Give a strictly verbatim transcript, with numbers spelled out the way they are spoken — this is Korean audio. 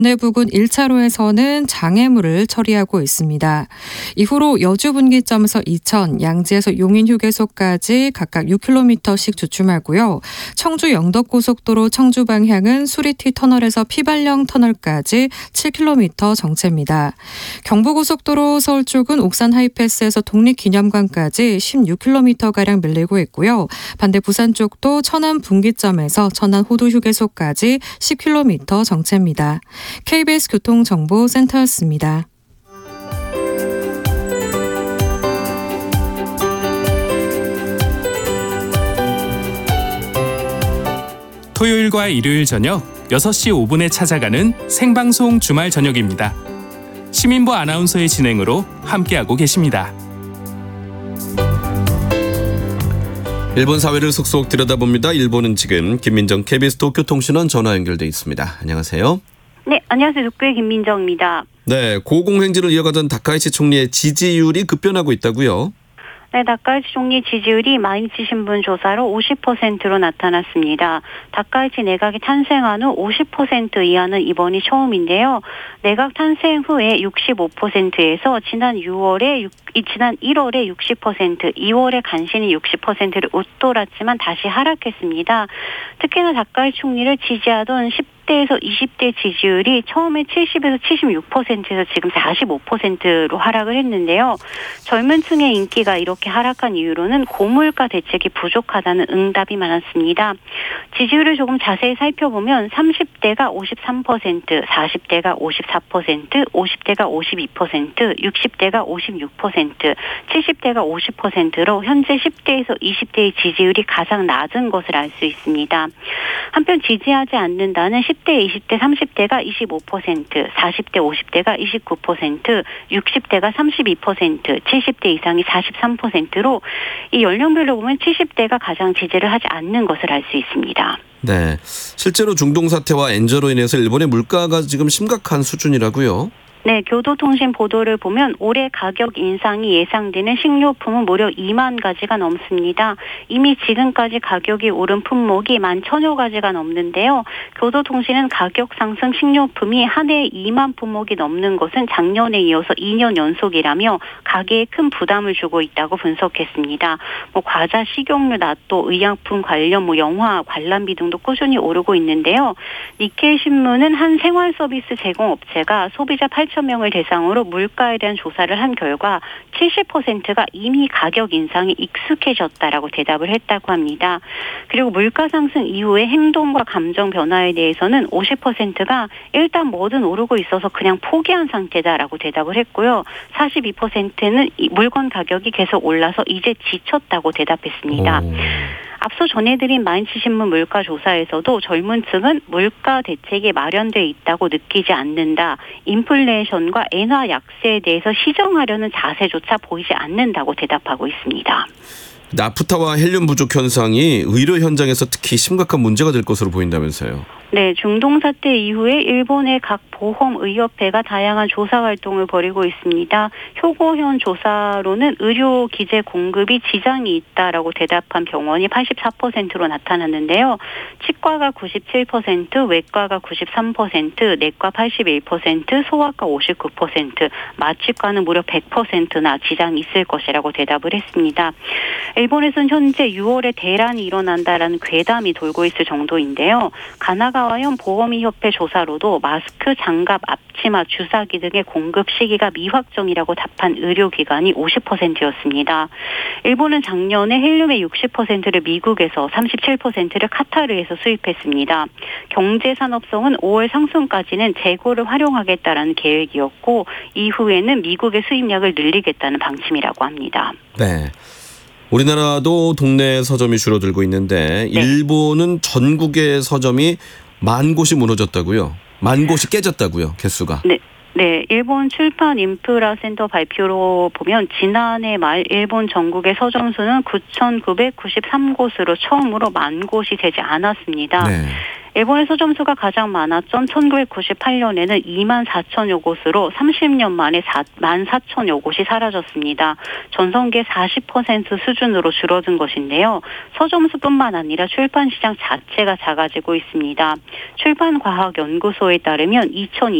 내 부근 일 차로에서는 장애물을 처리하고 있습니다. 이후로 여주 분기점에서 이천, 양지에서 용인 휴게소까지 각각 육 킬로미터씩 주춤하고요. 청주 영덕고속도로 청주 방향은 수리티 터널에서 피발령 터널까지 칠 킬로미터 정체입니다. 경부고속도로 서울 쪽은 옥산 하이패스에서 독립기념관까지 십육 킬로미터가량 밀리고 있고요. 반대 부산 쪽도 천안 분기점에서 천안 호두 휴게소까지 십 킬로미터 정체입니다. 케이비에스 교통정보센터였습니다. 토요일과 일요일 저녁 여섯 시 오 분에 찾아가는 생방송 주말 저녁입니다. 시민부 아나운서의 진행으로 함께하고 계십니다. 일본 사회를 속속 들여다봅니다. 일본은 지금 김민정 케이비에스 도쿄통신원 전화 연결돼 있습니다. 안녕하세요. 네, 안녕하세요. 도쿄의 김민정입니다. 네, 고공행진을 이어가던 다카이치 총리의 지지율이 급변하고 있다고요? 네, 다카이치 총리 지지율이 마이니치 신문 조사로 오십 퍼센트로 나타났습니다. 다카이치 내각이 탄생한 후 오십 퍼센트 이하는 이번이 처음인데요. 내각 탄생 후에 육십오 퍼센트에서 지난 유월에 지난 일월에 육십 퍼센트, 이월에 간신히 육십 퍼센트를 웃돌았지만 다시 하락했습니다. 특히나 다카이치 총리를 지지하던 십 대에서 이십 대 지지율이 처음에 칠십에서 칠십육 퍼센트에서 지금 사십오 퍼센트로 하락을 했는데요. 젊은 층의 인기가 이렇게 하락한 이유로는 고물가 대책이 부족하다는 응답이 많았습니다. 지지율을 조금 자세히 살펴보면 삼십 대가 오십삼 퍼센트, 사십 대가 오십사 퍼센트, 오십 대가 오십이 퍼센트, 육십 대가 오십육 퍼센트, 칠십 대가 오십 퍼센트로 현재 십 대에서 이십 대의 지지율이 가장 낮은 것을 알 수 있습니다. 한편 지지하지 않는다는 십 대, 이십 대, 삼십 대가 이십오 퍼센트, 사십 대, 오십 대가 이십구 퍼센트, 육십 대가 삼십이 퍼센트, 칠십 대 이상이 사십삼 퍼센트로 이 연령별로 보면 칠십 대가 가장 지지를 하지 않는 것을 알 수 있습니다. 네, 실제로 중동 사태와 엔저로 인해서 일본의 물가가 지금 심각한 수준이라고요? 네, 교도통신 보도를 보면 올해 가격 인상이 예상되는 식료품은 무려 이만 가지가 넘습니다. 이미 지금까지 가격이 오른 품목이 만 천여 가지가 넘는데요. 교도통신은 가격 상승 식료품이 한 해에 이만 품목이 넘는 것은 작년에 이어서 이 년 연속이라며 가계에 큰 부담을 주고 있다고 분석했습니다. 뭐 과자, 식용유, 낫또, 의약품 관련 뭐 영화, 관람비 등도 꾸준히 오르고 있는데요. 니케이 신문은 한 생활 서비스 제공 업체가 소비자 팔천 명을 대상으로 물가에 대한 조사를 한 결과 칠십 퍼센트가 이미 가격 인상이 익숙해졌다라고 대답을 했다고 합니다. 그리고 물가 상승 이후의 행동과 감정 변화에 대해서는 오십 퍼센트가 일단 뭐든 오르고 있어서 그냥 포기한 상태다라고 대답을 했고요. 사십이 퍼센트는 물건 가격이 계속 올라서 이제 지쳤다고 대답했습니다. 오. 앞서 전해드린 마인치 신문 물가 조사에서도 젊은 층은 물가 대책이 마련돼 있다고 느끼지 않는다. 인플레이션과 엔화 약세에 대해서 시정하려는 자세조차 보이지 않는다고 대답하고 있습니다. 나프타와 헬륨 부족 현상이 의료 현장에서 특히 심각한 문제가 될 것으로 보인다면서요. 네, 중동 사태 이후에 일본의 각 보험의협회가 다양한 조사 활동을 벌이고 있습니다. 효고현 조사로는 의료 기재 공급이 지장이 있다라고 대답한 병원이 팔십사 퍼센트로 나타났는데요. 치과가 구십칠 퍼센트, 외과가 구십삼 퍼센트, 내과 팔십일 퍼센트, 소아과 오십구 퍼센트, 마취과는 무려 백 퍼센트나 지장이 있을 것이라고 대답을 했습니다. 일본에서는 현재 유월에 대란이 일어난다라는 괴담이 돌고 있을 정도인데요. 가나가와현 보험의협회 조사로도 마스크, 장갑, 앞치마, 주사기 등의 공급 시기가 미확정이라고 답한 의료기관이 오십 퍼센트였습니다. 일본은 작년에 헬륨의 육십 퍼센트를 미국에서 삼십칠 퍼센트를 카타르에서 수입했습니다. 경제산업성은 오월 상순까지는 재고를 활용하겠다라는 계획이었고 이후에는 미국의 수입량을 늘리겠다는 방침이라고 합니다. 네. 우리나라도 동네 서점이 줄어들고 있는데 네. 일본은 전국의 서점이 만 곳이 무너졌다고요? 만 곳이 깨졌다고요? 개수가? 네. 네, 일본 출판 인프라 센터 발표로 보면 지난해 말 일본 전국의 서점 수는 구천구백구십삼 곳으로 처음으로 만 곳이 되지 않았습니다. 네. 일본의 서점 수가 가장 많았던 천구백구십팔 년에는 이만 사천여 곳으로 삼십 년 만에 만 사천여 곳이 사라졌습니다. 전성기의 사십 퍼센트 수준으로 줄어든 것인데요. 서점 수뿐만 아니라 출판 시장 자체가 작아지고 있습니다. 출판과학연구소에 따르면 이천이십